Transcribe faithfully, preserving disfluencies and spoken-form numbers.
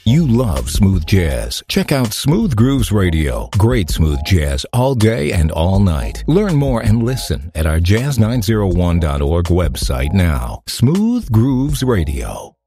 You love smooth jazz. Check out Smooth Grooves Radio. Great smooth jazz all day and all night. Learn more and listen at our jazz nine oh one dot org website now. Smooth Grooves Radio.